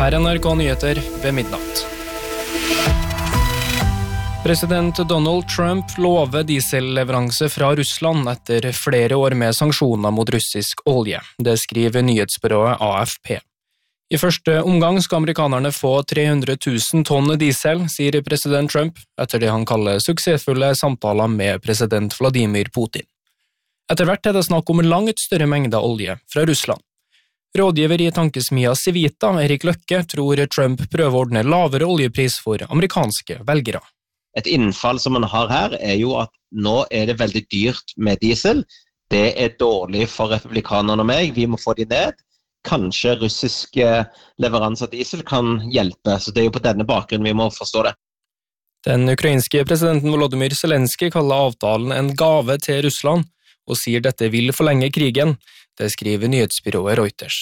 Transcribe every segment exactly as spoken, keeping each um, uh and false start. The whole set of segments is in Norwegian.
Her er N R K Nyheter ved midnatt. President Donald Trump lover dieselleveranse fra Russland etter flere år med sanksjoner mot russisk olje. Det skriver nyhetsbyrået A F P. I første omgang skal amerikanerne få tre hundre tusen tonn diesel, sier president Trump, etter det han kaller suksessfulle samtaler med president Vladimir Putin. Etter hvert er det snakk om langt større mengder olje fra Russland. Rådgiver i tankesmia Civita, Erik Løkke, tror Trump prøver å ordne lavere oljepris for amerikanske velgere. Et innfall som man har her er jo at nå er det veldig dyrt med diesel. Det er dårlig for republikanerne og meg, vi må få de ned. Kanskje russiske leveranser av diesel kan hjelpe, så det er jo på denne bakgrunnen vi må forstå det. Den ukrainske presidenten Volodymyr Zelensky kaller avtalen en gave til Russland, og sier dette vil forlenge krigen. Det skriver nyhetsbyrået Reuters.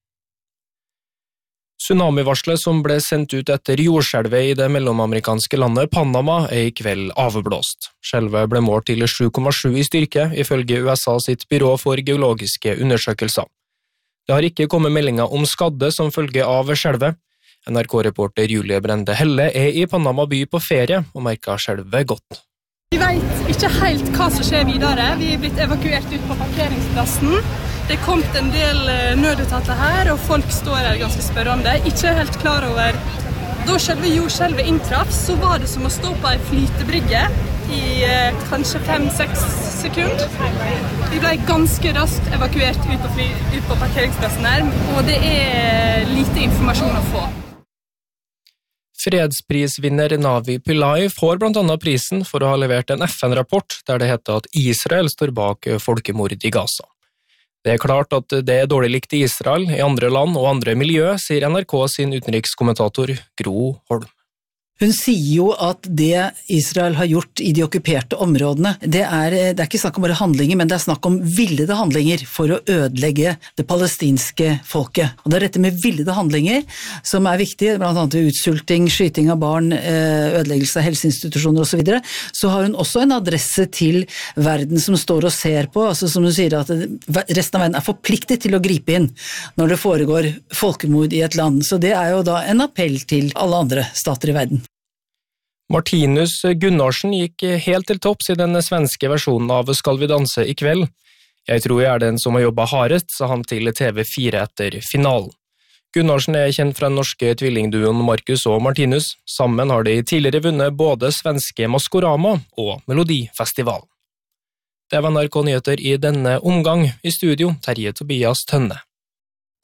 Tsunamivarslet som ble sendt ut etter jordskjelvet i det mellomamerikanske landet Panama er i kveld avblåst. Skjelvet ble målt til sju komma sju i styrke, ifølge U S A sitt byrå for geologiske undersøkelser. Det har ikke kommet meldinger om skadde som følge av skjelvet. N R K-reporter Julie Brende Helle er i Panama by på ferie og merker skjelvet godt. Vi vet ikke helt hva som skjer videre. Vi er blitt evakuert ut på parkeringsplassen. Det kom en del nødetater her, og folk står her ganske spørrende. Ikke helt klar over. Da selve jordskjelvet inntraff, så var det som å stå på en flytebrygge i eh, kanskje fem-seks sekunder. Vi ble ganske raskt evakuert ut på, fly, ut på parkeringsplassen her, og det er lite informasjon å få. Fredsprisvinner Navi Pillay får blant annet prisen for å ha levert en F N-rapport der det heter at Israel står bak folkemord i Gaza. Det er klart at det er dårlig likt i Israel, i andre land og andre miljø, sier N R K sin utenrikskommentator Gro Holm. Hun sier jo at det Israel har gjort i de okkuperte områdene, det er, det er ikke snakk om bare handlinger, men det er snakk om villede handlinger for å ødelegge det palestinske folket. Og det er dette med villede handlinger som er viktig, blant annet utsulting, skyting av barn, ødeleggelse av helseinstitusjoner og så videre. Så har hun også en adresse til verden som står og ser på, altså som hun sier at resten av verden er forpliktet til å gripe inn når det foregår folkemord i et land. Så det er jo da en appell til alle andre stater i verden. Martinus Gunnarsen gikk helt til topps i den svenske versjonen av Skal vi danse i kveld. Jeg tror jeg er den som har jobbet hardest, sa han til T V fire etter finalen. Gunnarsen er kjent fra den norske tvillingduoen Marcus og Martinus. Sammen har de tidligere vunnet både svenske Maskorama og Melodifestivalen. Det var N R K Nyheter i denne omgang. I studio, Terje Tobias Tønne.